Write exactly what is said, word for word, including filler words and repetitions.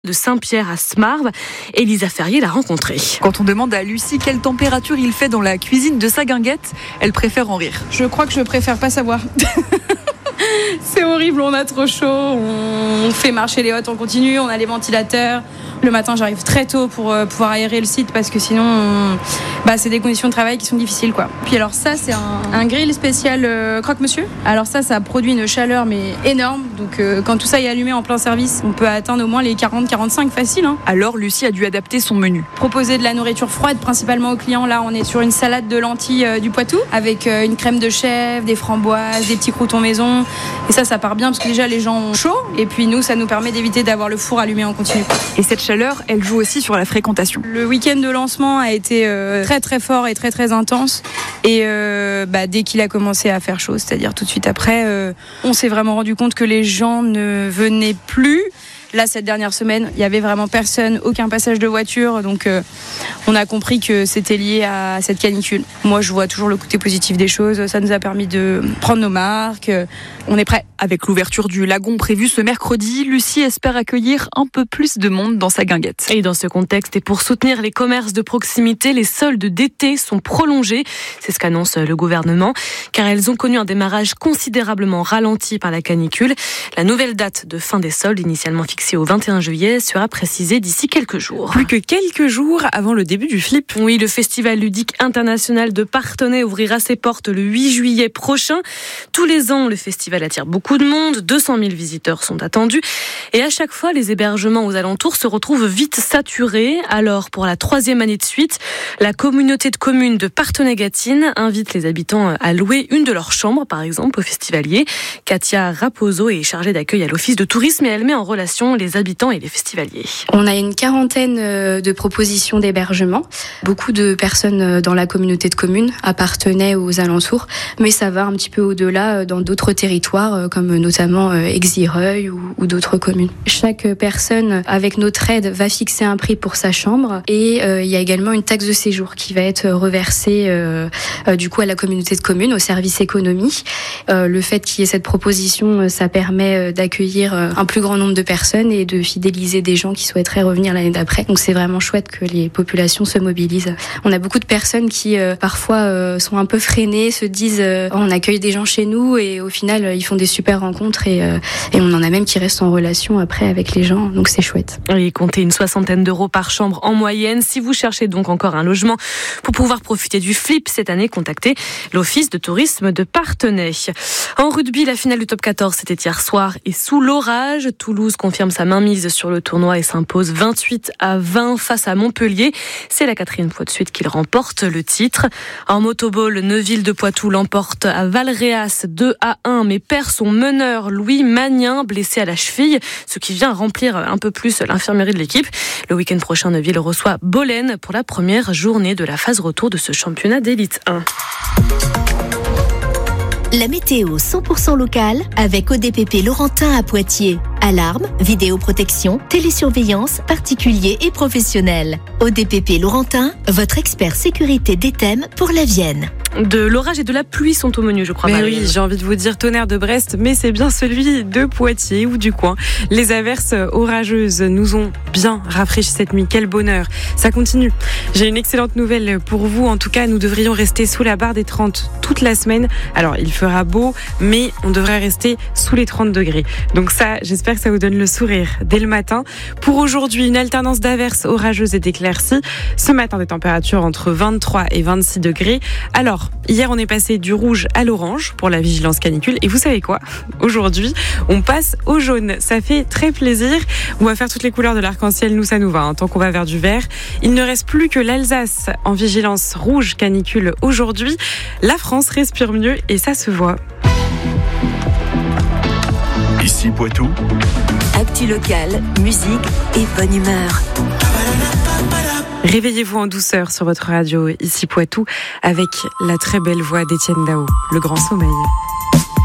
de Saint-Pierre à Smarve. Elisa Ferrier l'a rencontrée. Quand on demande à Lucie quelle température il fait dans la cuisine de sa guinguette, elle préfère en rire. Je crois que je préfère pas savoir. C'est horrible, on a trop chaud, on fait marcher les hottes en continu, on a les ventilateurs. Le matin, j'arrive très tôt pour euh, pouvoir aérer le site parce que sinon, on... bah, c'est des conditions de travail qui sont difficiles, quoi. Puis alors ça, c'est un, un grill spécial euh, croque-monsieur. Alors ça, ça produit une chaleur mais énorme. Donc euh, quand tout ça est allumé en plein service, on peut atteindre au moins les quarante à quarante-cinq facile. Hein. Alors Lucie a dû adapter son menu. Proposer de la nourriture froide principalement aux clients. Là, on est sur une salade de lentilles euh, du Poitou avec euh, une crème de chèvre, des framboises, des petits croûtons maison. Et ça, ça part bien parce que déjà les gens ont chaud. Et puis nous, ça nous permet d'éviter d'avoir le four allumé en continu. Et cette chaleur, elle joue aussi sur la fréquentation. Le week-end de lancement a été euh, très très fort et très très intense. Et euh, bah, dès qu'il a commencé à faire chaud, c'est-à-dire tout de suite après, euh, on s'est vraiment rendu compte que les gens ne venaient plus. Là, cette dernière semaine, il n'y avait vraiment personne, aucun passage de voiture. Donc, euh, on a compris que c'était lié à cette canicule. Moi, je vois toujours le côté positif des choses. Ça nous a permis de prendre nos marques. On est prêts. Avec l'ouverture du lagon prévue ce mercredi, Lucie espère accueillir un peu plus de monde dans sa guinguette. Et dans ce contexte, et pour soutenir les commerces de proximité, les soldes d'été sont prolongés. C'est ce qu'annonce le gouvernement, car elles ont connu un démarrage considérablement ralenti par la canicule. La nouvelle date de fin des soldes, initialement fixée au vingt et un juillet, sera précisée d'ici quelques jours. Plus que quelques jours avant le début du Flip. Oui, le Festival ludique international de Parthenay ouvrira ses portes le huit juillet prochain. Tous les ans, le festival attire beaucoup de monde, deux cent mille visiteurs sont attendus et à chaque fois, les hébergements aux alentours se retrouvent vite saturés. Alors, pour la troisième année de suite, la communauté de communes de Parthenay-Gâtine invite les habitants à louer une de leurs chambres, par exemple, aux festivaliers. Katia Raposo est chargée d'accueil à l'office de tourisme et elle met en relation les habitants et les festivaliers. On a une quarantaine de propositions d'hébergement. Beaucoup de personnes dans la communauté de communes à Parthenay ou aux alentours, mais ça va un petit peu au-delà dans d'autres territoires, comme notamment Exireuil ou, ou d'autres communes. Chaque personne, avec notre aide, va fixer un prix pour sa chambre et euh, il y a également une taxe de séjour qui va être reversée euh, euh, du coup à la communauté de communes, au service économie. Euh, le fait qu'il y ait cette proposition, ça permet d'accueillir un plus grand nombre de personnes et de fidéliser des gens qui souhaiteraient revenir l'année d'après. Donc c'est vraiment chouette que les populations se mobilisent. On a beaucoup de personnes qui euh, parfois euh, sont un peu freinées, se disent euh, oh, on accueille des gens chez nous et au final euh, ils font des super rencontres et, euh, et on en a même qui restent en relation après avec les gens. Donc c'est chouette. Oui, comptez une soixantaine d'euros par chambre en moyenne. Si vous cherchez donc encore un logement pour pouvoir profiter du Flip cette année, contactez l'office de tourisme de Parthenay. En rugby, la finale du top quatorze, c'était hier soir et sous l'orage. Toulouse confirme sa mainmise sur le tournoi et s'impose vingt-huit à vingt face à Montpellier. C'est la quatrième fois de suite qu'il remporte le titre. En motoball, Neuville de Poitou l'emporte à Valréas deux à un, mais perd son meneur Louis Magnin, blessé à la cheville, ce qui vient remplir un peu plus l'infirmerie de l'équipe. Le week-end prochain, Neuville reçoit Bolène pour la première journée de la phase retour de ce championnat d'élite un. La météo cent pour cent locale avec O D P P Laurentin à Poitiers. Alarme, vidéoprotection, télésurveillance, particuliers et professionnels. O D P P Laurentin, votre expert sécurité des thèmes pour la Vienne. De l'orage et de la pluie sont au menu, je crois. Mais oui, j'ai envie de vous dire tonnerre de Brest, mais c'est bien celui de Poitiers ou du coin. Les averses orageuses nous ont bien rafraîchi cette nuit. Quel bonheur. Ça continue. J'ai une excellente nouvelle pour vous. En tout cas, nous devrions rester sous la barre des trente toute la semaine. Alors, il fera beau, mais on devrait rester sous les trente degrés. Donc ça, j'espère que ça vous donne le sourire dès le matin. Pour aujourd'hui, une alternance d'averses orageuses et d'éclaircies. Ce matin, des températures entre vingt-trois et vingt-six degrés. Alors, hier, on est passé du rouge à l'orange pour la vigilance canicule. Et vous savez quoi ? Aujourd'hui, on passe au jaune. Ça fait très plaisir. On va faire toutes les couleurs de l'arc-en-ciel. Nous, ça nous va. Hein, tant qu'on va vers du vert. Il ne reste plus que l'Alsace en vigilance rouge canicule aujourd'hui. La France respire mieux et ça se voit. Ici Poitou. Actu locale, musique et bonne humeur. Réveillez-vous en douceur sur votre radio Ici Poitou avec la très belle voix d'Étienne Dao, Le Grand Sommeil.